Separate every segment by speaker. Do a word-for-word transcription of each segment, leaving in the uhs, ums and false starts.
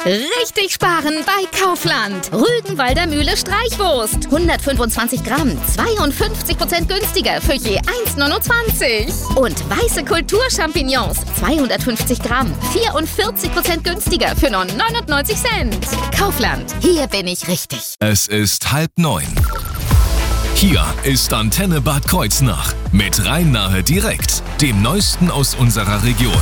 Speaker 1: Richtig sparen bei Kaufland. Rügenwalder Mühle Streichwurst. hundertfünfundzwanzig Gramm, zweiundfünfzig Prozent günstiger für je eins neunundzwanzig. Und weiße Kulturchampignons, zweihundertfünfzig Gramm, vierundvierzig Prozent günstiger für nur neunundneunzig Cent. Kaufland, hier bin ich richtig.
Speaker 2: Es ist halb neun. Hier ist Antenne Bad Kreuznach mit Rhein-Nahe direkt, dem Neuesten aus unserer Region.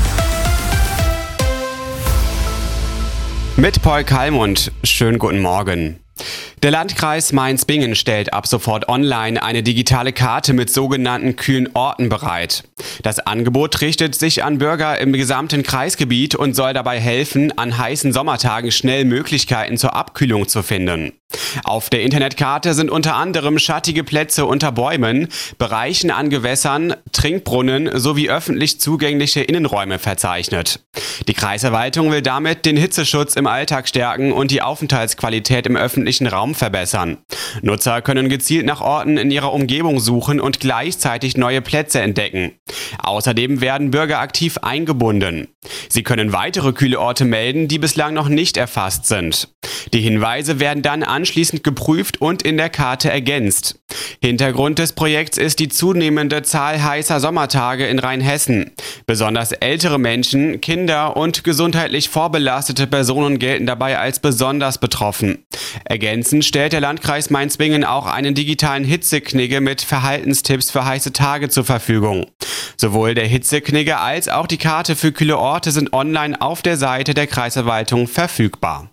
Speaker 3: Mit Paul Kallmund. Schönen guten Morgen. Der Landkreis Mainz-Bingen stellt ab sofort online eine digitale Karte mit sogenannten kühlen Orten bereit. Das Angebot richtet sich an Bürger im gesamten Kreisgebiet und soll dabei helfen, an heißen Sommertagen schnell Möglichkeiten zur Abkühlung zu finden. Auf der Internetkarte sind unter anderem schattige Plätze unter Bäumen, Bereichen an Gewässern, Trinkbrunnen sowie öffentlich zugängliche Innenräume verzeichnet. Die Kreisverwaltung will damit den Hitzeschutz im Alltag stärken und die Aufenthaltsqualität im öffentlichen Raum verbessern. Nutzer können gezielt nach Orten in ihrer Umgebung suchen und gleichzeitig neue Plätze entdecken. Außerdem werden Bürger aktiv eingebunden. Sie können weitere kühle Orte melden, die bislang noch nicht erfasst sind. Die Hinweise werden dann anschließend geprüft und in der Karte ergänzt. Hintergrund des Projekts ist die zunehmende Zahl heißer Sommertage in Rheinhessen. Besonders ältere Menschen, Kinder und gesundheitlich vorbelastete Personen gelten dabei als besonders betroffen. Ergänzend stellt der Landkreis Mainz-Bingen auch einen digitalen Hitzeknigge mit Verhaltenstipps für heiße Tage zur Verfügung. Sowohl der Hitzeknigge als auch die Karte für kühle Orte sind online auf der Seite der Kreisverwaltung verfügbar.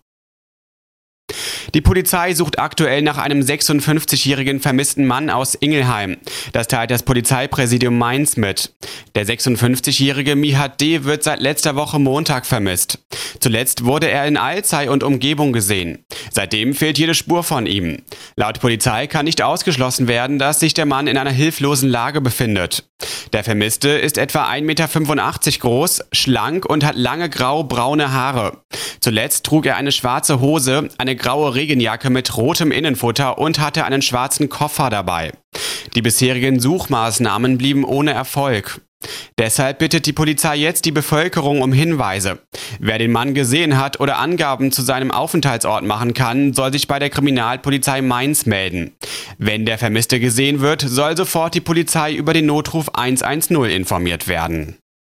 Speaker 3: Die Polizei sucht aktuell nach einem sechsundfünfzigjährigen vermissten Mann aus Ingelheim. Das teilt das Polizeipräsidium Mainz mit. Der sechsundfünfzigjährige Mihat D. wird seit letzter Woche Montag vermisst. Zuletzt wurde er in Alzey und Umgebung gesehen. Seitdem fehlt jede Spur von ihm. Laut Polizei kann nicht ausgeschlossen werden, dass sich der Mann in einer hilflosen Lage befindet. Der Vermisste ist etwa ein Meter fünfundachtzig groß, schlank und hat lange grau-braune Haare. Zuletzt trug er eine schwarze Hose, eine graue Regenjacke mit rotem Innenfutter und hatte einen schwarzen Koffer dabei. Die bisherigen Suchmaßnahmen blieben ohne Erfolg. Deshalb bittet die Polizei jetzt die Bevölkerung um Hinweise. Wer den Mann gesehen hat oder Angaben zu seinem Aufenthaltsort machen kann, soll sich bei der Kriminalpolizei Mainz melden. Wenn der Vermisste gesehen wird, soll sofort die Polizei über den Notruf hundertzehn informiert werden.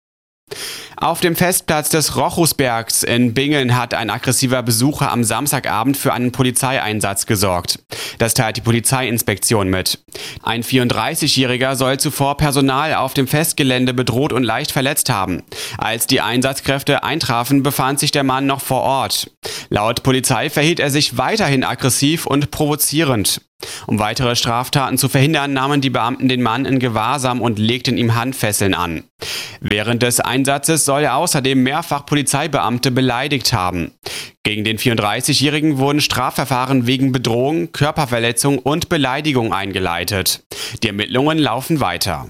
Speaker 3: Auf dem Festplatz des Rochusbergs in Bingen hat ein aggressiver Besucher am Samstagabend für einen Polizeieinsatz gesorgt. Das teilt die Polizeiinspektion mit. Ein vierunddreißigjähriger soll zuvor Personal auf dem Festgelände bedroht und leicht verletzt haben. Als die Einsatzkräfte eintrafen, befand sich der Mann noch vor Ort. Laut Polizei verhielt er sich weiterhin aggressiv und provozierend. Um weitere Straftaten zu verhindern, nahmen die Beamten den Mann in Gewahrsam und legten ihm Handfesseln an. Während des Einsatzes soll er außerdem mehrfach Polizeibeamte beleidigt haben. Gegen den vierunddreißigjährigen wurden Strafverfahren wegen Bedrohung, Körperverletzung und Beleidigung eingeleitet. Die Ermittlungen laufen weiter.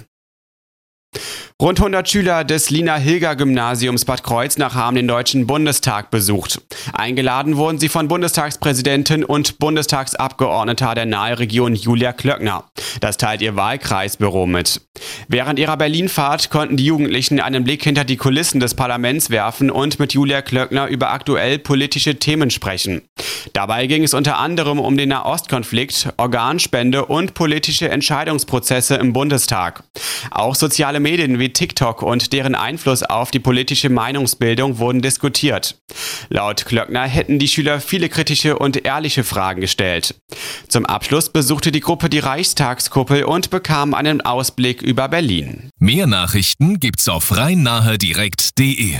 Speaker 3: Rund hundert Schüler des Lina-Hilger-Gymnasiums Bad Kreuznach haben den Deutschen Bundestag besucht. Eingeladen wurden sie von Bundestagspräsidentin und Bundestagsabgeordneter der Nahe-Region Julia Klöckner. Das teilt ihr Wahlkreisbüro mit. Während ihrer Berlinfahrt konnten die Jugendlichen einen Blick hinter die Kulissen des Parlaments werfen und mit Julia Klöckner über aktuell politische Themen sprechen. Dabei ging es unter anderem um den Nahostkonflikt, Organspende und politische Entscheidungsprozesse im Bundestag. Auch soziale Medien wie TikTok und deren Einfluss auf die politische Meinungsbildung wurden diskutiert. Laut Klöckner hätten die Schüler viele kritische und ehrliche Fragen gestellt. Zum Abschluss besuchte die Gruppe die Reichstagskuppel und bekam einen Ausblick über Berlin.
Speaker 2: Mehr Nachrichten gibt's auf rhein-nahe direkt punkt de.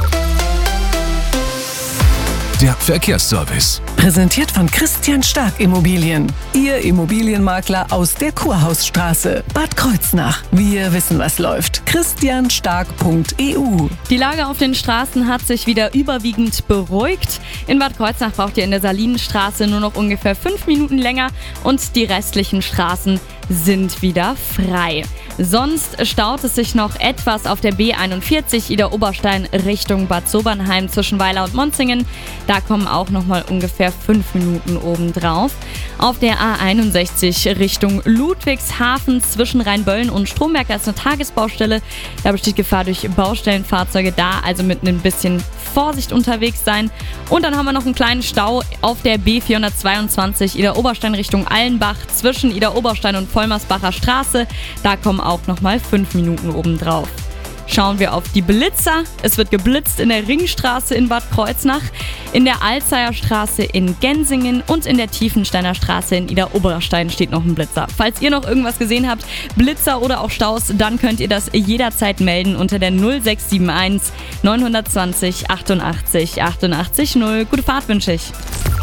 Speaker 2: Der Verkehrsservice.
Speaker 4: Präsentiert von Christian Stark Immobilien. Ihr Immobilienmakler aus der Kurhausstraße, Bad Kreuznach. Wir wissen, was läuft. christian stark punkt e u.
Speaker 5: Die Lage auf den Straßen hat sich wieder überwiegend beruhigt. In Bad Kreuznach braucht ihr in der Salinenstraße nur noch ungefähr fünf Minuten länger und die restlichen Straßen sind wieder frei. Sonst staut es sich noch etwas auf der B einundvierzig Idar-Oberstein Richtung Bad Sobernheim zwischen Weiler und Monzingen. Da kommen auch nochmal ungefähr fünf Minuten obendrauf. Auf der A einundsechzig Richtung Ludwigshafen zwischen Rheinböllen und Stromberg, da ist eine Tagesbaustelle. Da besteht Gefahr durch Baustellenfahrzeuge, da also mit ein bisschen Vorsicht unterwegs sein. Und dann haben wir noch einen kleinen Stau auf der B vierhundertzweiundzwanzig Idar-Oberstein Richtung Allenbach zwischen Idar-Oberstein und Vollmersbacher Straße. Da kommen auch nochmal fünf Minuten obendrauf. Schauen wir auf die Blitzer. Es wird geblitzt in der Ringstraße in Bad Kreuznach, in der Alzeyer Straße in Gensingen und in der Tiefensteiner Straße in Idar-Oberstein steht noch ein Blitzer. Falls ihr noch irgendwas gesehen habt, Blitzer oder auch Staus, dann könnt ihr das jederzeit melden unter der null sechs sieben eins neun zwei null achtundachtzig achtundachtzig null. Gute Fahrt wünsche ich.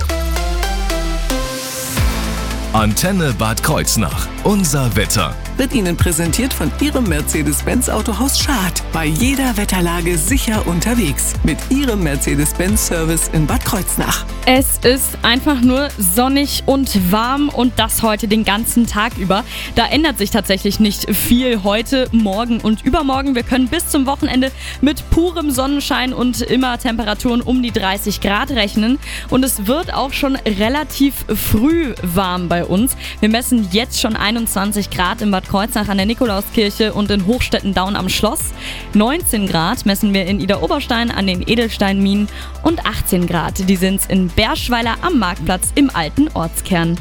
Speaker 2: Antenne Bad Kreuznach. Unser Wetter.
Speaker 4: Wird Ihnen präsentiert von Ihrem Mercedes-Benz Autohaus Schad. Bei jeder Wetterlage sicher unterwegs. Mit Ihrem Mercedes-Benz-Service in Bad Kreuznach.
Speaker 5: Es ist einfach nur sonnig und warm und das heute den ganzen Tag über. Da ändert sich tatsächlich nicht viel heute, morgen und übermorgen. Wir können bis zum Wochenende mit purem Sonnenschein und immer Temperaturen um die dreißig Grad rechnen. Und es wird auch schon relativ früh warm bei uns. Wir messen jetzt schon einundzwanzig Grad in Bad Kreuznach an der Nikolauskirche und in Hochstetten-Daun am Schloss. neunzehn Grad messen wir in Idar-Oberstein an den Edelsteinminen und achtzehn Grad, die sind in Berschweiler am Marktplatz im alten Ortskern.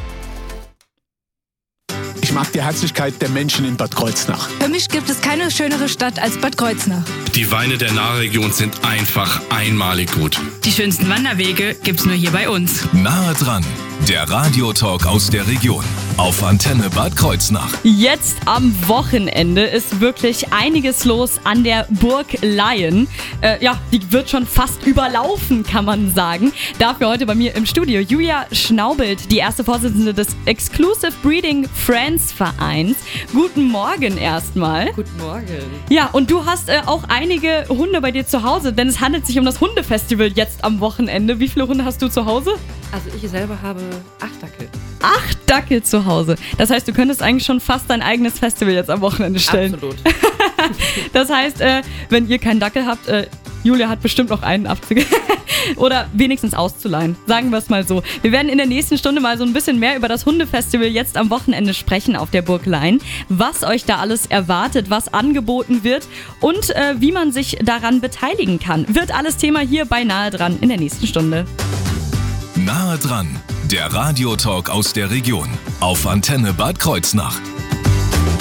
Speaker 6: Ich mag die Herzlichkeit der Menschen in Bad Kreuznach.
Speaker 7: Für mich gibt es keine schönere Stadt als Bad Kreuznach.
Speaker 8: Die Weine der Nahregion sind einfach einmalig gut.
Speaker 9: Die schönsten Wanderwege gibt's nur hier bei uns.
Speaker 2: Nahe dran, der Radiotalk aus der Region auf Antenne Bad Kreuznach.
Speaker 5: Jetzt am Wochenende ist wirklich einiges los an der Burg Laien. Äh, ja, die wird schon fast überlaufen, kann man sagen. Dafür heute bei mir im Studio Julia Schnaubelt, die erste Vorsitzende des Exclusive Breeding Friends Vereins. Guten Morgen erstmal.
Speaker 10: Guten Morgen.
Speaker 5: Ja, und du hast äh, auch einige Hunde bei dir zu Hause, denn es handelt sich um das Hundefestival jetzt am Wochenende. Wie viele Hunde hast du zu Hause?
Speaker 10: Also ich selber habe acht Dackel.
Speaker 5: Acht Dackel zu Hause. Das heißt, du könntest eigentlich schon fast dein eigenes Festival jetzt am Wochenende stellen.
Speaker 10: Absolut.
Speaker 5: Das heißt, äh, wenn ihr keinen Dackel habt, äh, Julia hat bestimmt noch einen Abzüge. Oder wenigstens auszuleihen. Sagen wir es mal so. Wir werden in der nächsten Stunde mal so ein bisschen mehr über das Hundefestival jetzt am Wochenende sprechen auf der Burg Laien. Was euch da alles erwartet, was angeboten wird und äh, wie man sich daran beteiligen kann. Wird alles Thema hier bei Nahe dran in der nächsten Stunde.
Speaker 2: Nahe dran, der Radiotalk aus der Region auf Antenne Bad Kreuznach.